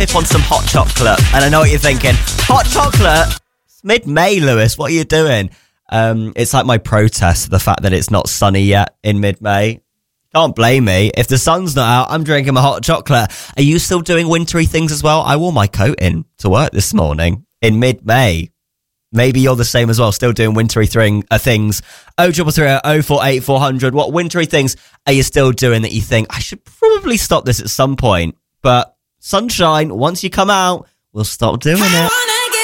tip on some hot chocolate. And I know what you're thinking. Hot chocolate? It's mid-May, Lewis. What are you doing? It's like my protest to the fact that it's not sunny yet in mid-May. Can't blame me. If the sun's not out, I'm drinking my hot chocolate. Are you still doing wintry things as well? I wore my coat in to work this morning in mid-May. Maybe you're the same as well, still doing wintry things. 0330 048 400. What wintry things are you still doing that you think, I should probably stop this at some point? But sunshine, once you come out, we'll stop doing it.